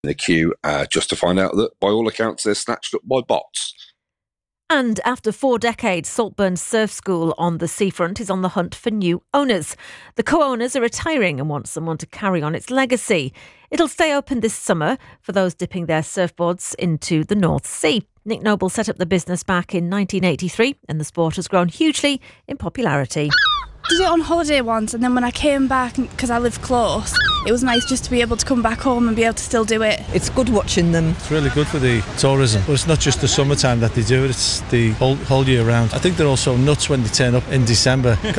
the queue just to find out that, by all accounts, they're snatched up by bots. And after 4 decades, Saltburn Surf School on the seafront is on the hunt for new owners. The co-owners are retiring and want someone to carry on its legacy. It'll stay open this summer for those dipping their surfboards into the North Sea. Nick Noble set up the business back in 1983 and the sport has grown hugely in popularity. I did it on holiday once, and then when I came back, because I live close, it was nice just to be able to come back home and be able to still do it. It's good watching them. It's really good for the tourism, but it's not just the summertime that they do it, it's the whole year round. I think they're also nuts when they turn up in December because